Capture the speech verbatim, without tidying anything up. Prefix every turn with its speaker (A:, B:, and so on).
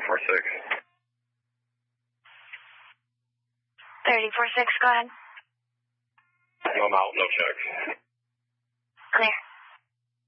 A: four six.
B: thirty four six, go ahead.
A: I'm out, no checks.
B: Clear.